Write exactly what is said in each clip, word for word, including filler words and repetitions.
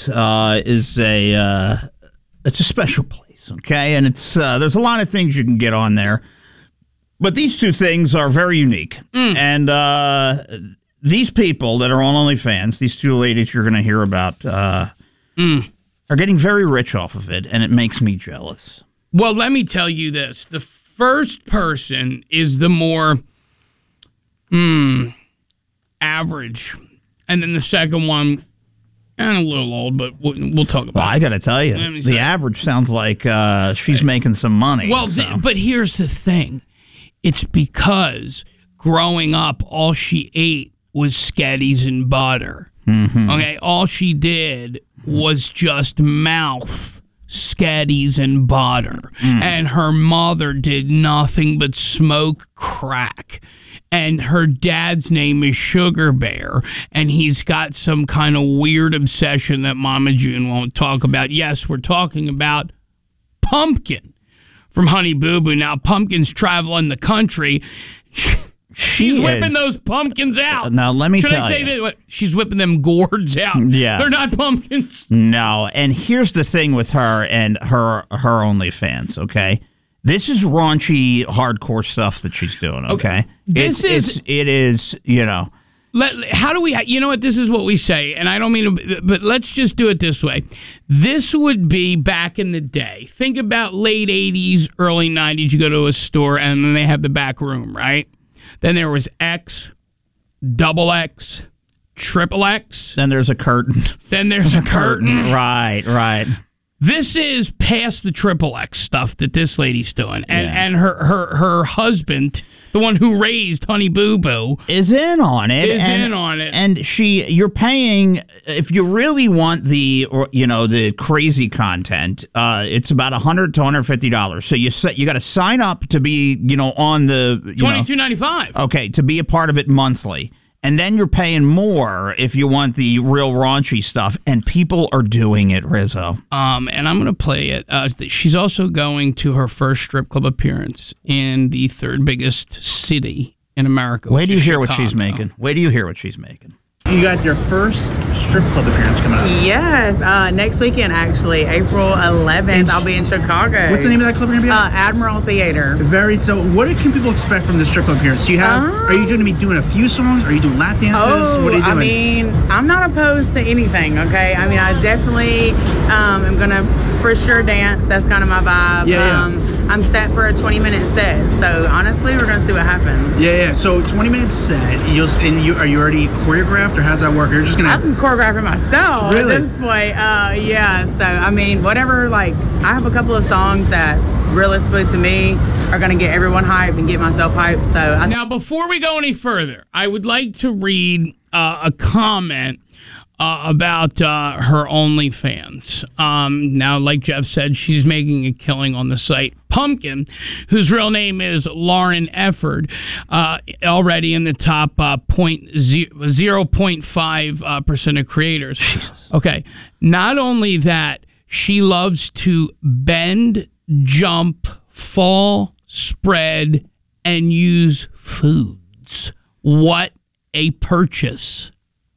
Fans uh, is a uh, it's a special place, okay? And it's uh, there's a lot of things you can get on there, but these two things are very unique. Mm. And uh, these people that are on OnlyFans, these two ladies you're going to hear about, uh, mm. are getting very rich off of it, and it makes me jealous. Well, let me tell you this: the first person is the more mm, average, and then the second one. And a little old, but we'll, we'll talk about it. Well, I got to tell you, the say. average sounds like uh, she's making some money. Well, so. th- but here's the thing. It's because growing up, all she ate was Sketties and butter. Mm-hmm. Okay, all she did was just mouth Sketties and butter. Mm. And her mother did nothing but smoke crack. And her dad's name is Sugar Bear, and he's got some kind of weird obsession that Mama June won't talk about. Yes, we're talking about Pumpkin from Honey Boo Boo. Now, Pumpkin's traveling the country. She's she whipping is. those pumpkins out. Now, let me Should tell I say you. that she's whipping them gourds out? Yeah. They're not pumpkins. No, and here's the thing with her and her her OnlyFans, okay? This is raunchy, hardcore stuff that she's doing, okay? okay. This it's, is... It's, it is, you know... Let, how do we... You know what? This is what we say, and I don't mean to... But let's just do it this way. This would be back in the day. Think about late eighties, early nineties. You go to a store, and then they have the back room, right? Then there was X, double X, triple X. Then there's a curtain. Then there's a curtain. curtain. Right, right. This is past the triple X stuff that this lady's doing. And yeah. and her, her, her husband, the one who raised Honey Boo Boo, is in on it. Is and, in on it. And she, you're paying, if you really want the, you know, the crazy content, uh, it's about one hundred to one hundred fifty dollars. So you you got to sign up to be, you know, on the... You twenty-two ninety-five. Know, okay, to be a part of it monthly. And then you're paying more if you want the real raunchy stuff. And people are doing it, Rizzo. Um, and I'm going to play it. Uh, she's also going to her first strip club appearance in the third biggest city in America. Wait till you hear Chicago. what she's making. Wait till you hear what she's making. You got your first strip club appearance coming up. Yes, uh, next weekend actually, April eleventh. I'll be in Chicago. What's the name of that club you're gonna be at? Uh, Admiral Theater. Very. So, what can people expect from the strip club appearance? Do you have? Um, are you going to be doing a few songs? Are you doing lap dances? Oh, what are you doing? I mean, I'm not opposed to anything. Okay, I mean, I definitely um, am gonna for sure dance. That's kind of my vibe. Yeah, yeah. Um, I'm set for a twenty minute set. So honestly, we're gonna see what happens. Yeah, yeah. So twenty minutes set. You'll and you are you already choreographed or how's that work? You're just gonna. I'm choreographing myself really? at this point. Uh, yeah. So I mean, whatever. Like, I have a couple of songs that realistically to me are gonna get everyone hyped and get myself hyped. So I now, before we go any further, I would like to read uh, a comment. Uh, about uh, her OnlyFans. Um, now, like Jeff said, she's making a killing on the site. Pumpkin, whose real name is Lauren Efford, uh, already in the top uh, zero point five uh, percent of creators. Jesus. Okay, not only that, she loves to bend, jump, fall, spread, and use foods. What a purchase.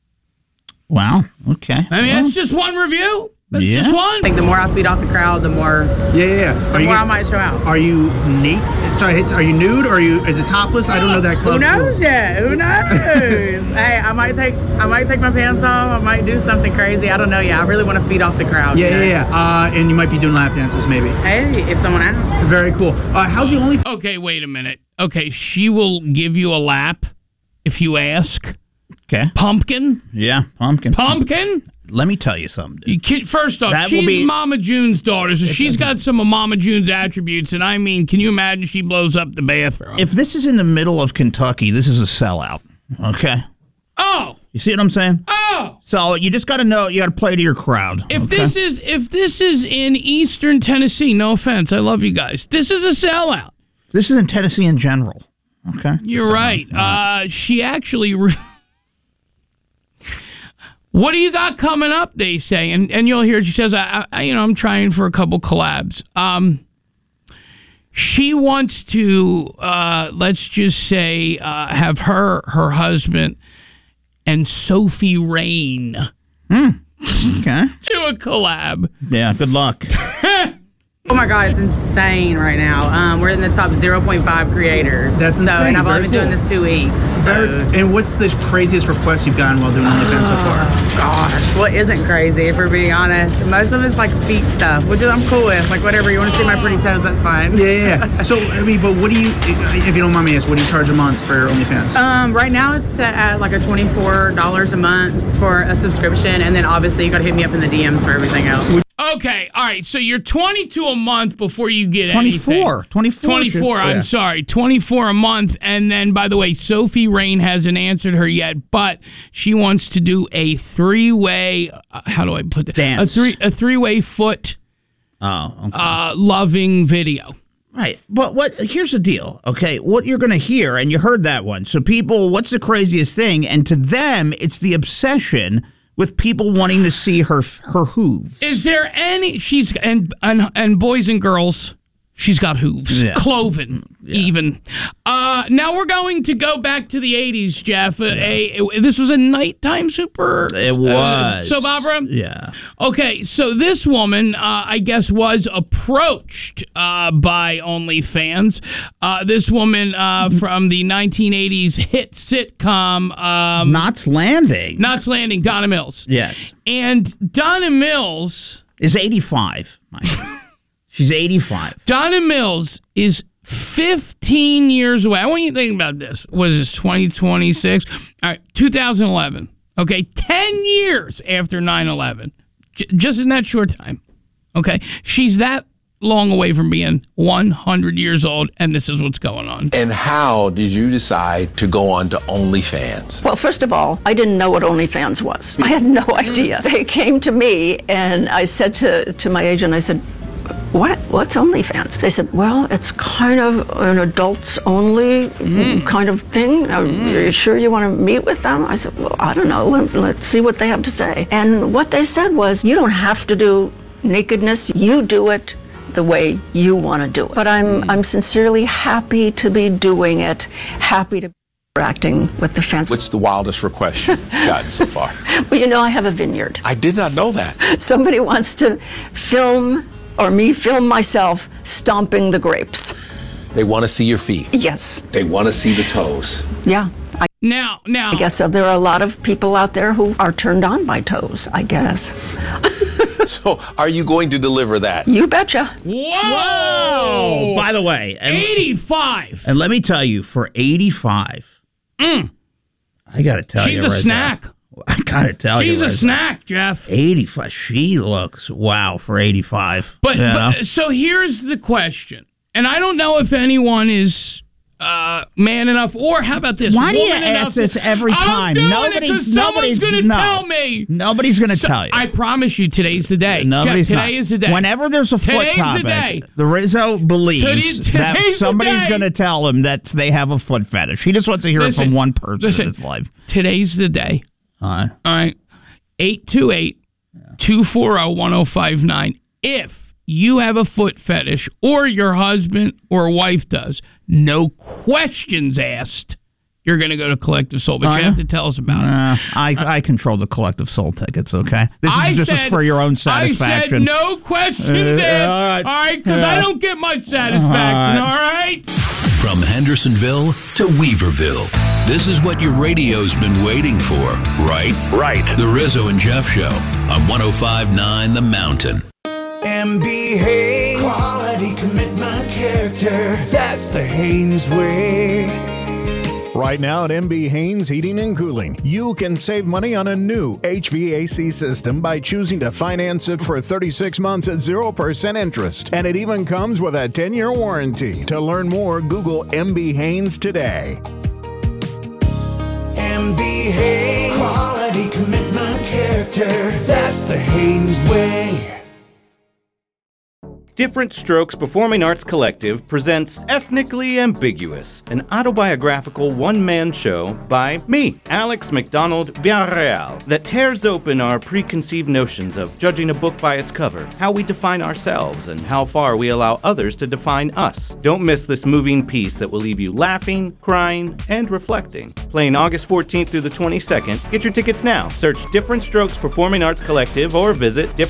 Wow. Okay. I mean, well, that's just one review. That's yeah. just one. I think the more I feed off the crowd, the more yeah, yeah, yeah. the Are you more gonna, I might show out. Are you naked? Sorry, it's, are you nude or are you? Is it topless? I don't know that club. Who knows rules. yet? Who knows? Hey, I might take I might take my pants off. I might do something crazy. I don't know yet. I really want to feed off the crowd. Yeah, you know? yeah, yeah. Uh, and you might be doing lap dances, maybe. Hey, if someone asks. Very cool. Uh, how's the only? Okay, wait a minute. Okay, she will give you a lap if you ask. Okay. Pumpkin? Yeah, pumpkin. Pumpkin? Let me tell you something. Dude. You kid, first off, That will she's be- Mama June's daughter, so she's got some of Mama June's attributes, and I mean, can you imagine she blows up the bathroom? If this is in the middle of Kentucky, this is a sellout. Okay. oh, You see what I'm saying? oh. So you just got to know. You got to play to your crowd. If okay? this is if this is in Eastern Tennessee, no offense, I love you guys. This is a sellout. This is in Tennessee in general. Okay. You're So, right. Uh, she actually. Re- What do you got coming up? They say, and and you'll hear. She says, I, I you know, I'm trying for a couple collabs. Um, she wants to, uh, let's just say, uh, have her her husband and Sophie Rain Hmm. Okay. to a collab. Yeah, good luck. Oh my God, it's insane right now. Um, we're in the top zero point five creators. That's so, insane. and I've only Very been doing cool. this two weeks. So. Very- and what's the craziest request you've gotten while doing OnlyFans so far? Oh, gosh, what isn't crazy, if we're being honest? Most of it's like feet stuff, which is I'm cool with. Like, whatever, you want to see my pretty toes, that's fine. Yeah, yeah, yeah. So, I mean, but what do you, if you don't mind me asking, what do you charge a month for OnlyFans? Um, right now it's set at like a twenty-four dollars a month for a subscription, and then obviously you got to hit me up in the D Ms for everything else. Okay, all right. So you're twenty-two a month before you get twenty-four. anything. twenty-four. twenty-four. I'm Yeah. sorry. twenty-four a month. And then, by the way, Sophie Rain hasn't answered her yet, but she wants to do a three-way. Uh, how do I put that? Dance. A three a three-way foot Oh, okay. uh, loving video. Right. But what? Here's the deal, okay? What you're going to hear, and you heard that one. So people, what's the craziest thing? And to them, it's the obsession with people wanting to see her her hooves. Is there any? She's and and and boys and girls. She's got hooves, Yeah. cloven, even. Uh, now we're going to go back to the eighties, Jeff. Uh, a, a- this was a nighttime super It uh, was. soap opera? Yeah. Okay, so this woman, uh, I guess, was approached uh, by OnlyFans. Uh, this woman uh, from the nineteen eighties hit sitcom um, Knots Landing. Knots Landing, Donna Mills. Yes. And Donna Mills... Is eighty-five. Mike. She's eighty-five. Donna Mills is fifteen years away. I want you to think about this. Was this twenty twenty-six? All right, two thousand eleven. Okay, ten years after nine eleven. J- just in that short time. Okay, she's that long away from being one hundred years old, and this is what's going on. And how did you decide to go on to OnlyFans? Well, first of all, I didn't know what OnlyFans was. I had no idea. They came to me, and I said to, to my agent, I said, what? What's OnlyFans? They said, well, it's kind of an adults only kind of thing. Are you sure you want to meet with them? I said, well, I don't know. Let, let's see what they have to say. And what they said was, you don't have to do nakedness. You do it the way you want to do it. But I'm I'm sincerely happy to be doing it, happy to be interacting with the fans. What's the wildest request you've gotten so far? Well, you know, I have a vineyard. I did not know that. Somebody wants to film, or me film myself stomping the grapes. They want to see your feet. Yes, They want to see the toes. yeah. I Now, now, guess so. There are a lot of people out there who are turned on by toes, I guess. So, are you going to deliver that? You betcha. whoa! Oh, by the way, and, eighty-five. and let me tell you, for eighty-five, I got to tell She's you, a Reza, snack. I got to tell you, She's a Reza, snack, Jeff. eighty-five. She looks wow for eighty-five. But, you know? but so here's the question, and I don't know if anyone is uh, man enough, or how about this? Why do you woman enough ask this to- every I'm time? doing Nobody's it 'cause nobody's someone's going to no. tell me. Nobody's going to So- tell you. I promise you, today's the day. Nobody's Jeff, not. today is the day. Whenever there's a foot Today's the topic, day. the Rizzo believes Today- that today's the somebody's day. going to tell him that they have a foot fetish. He just wants to hear Listen, it from one person listen, in his life. Today's the day. Uh, All right. eight two eight, two four zero, one zero five nine. If you have a foot fetish, or your husband or wife does, no questions asked, you're going to go to Collective Soul. But Oh, you yeah? have to tell us about it. uh, I I control the Collective Soul tickets. Okay, this is I just said, for your own I satisfaction. said no questions Uh, asked. all right. All right, because I Yeah. don't get much satisfaction. All All right. From Hendersonville to Weaverville, this is what your radio's been waiting for, right? Right. The Rizzo and Jeff Show on one oh five point nine The Mountain. M B Haynes. Quality, commitment, character. That's the Haynes way. Right now at M B Haynes Heating and Cooling, you can save money on a new H V A C system by choosing to finance it for thirty-six months at zero percent interest. And it even comes with a ten-year warranty. To learn more, Google M B Haynes today. M B Haynes. Quality, commitment, character. That's the Haynes way. Different Strokes Performing Arts Collective presents Ethnically Ambiguous, an autobiographical one-man show by me, Alex McDonald Villarreal, that tears open our preconceived notions of judging a book by its cover, how we define ourselves, and how far we allow others to define us. Don't miss this moving piece that will leave you laughing, crying, and reflecting. Playing August fourteenth through the twenty-second. Get your tickets now. Search Different Strokes Performing Arts Collective or visit different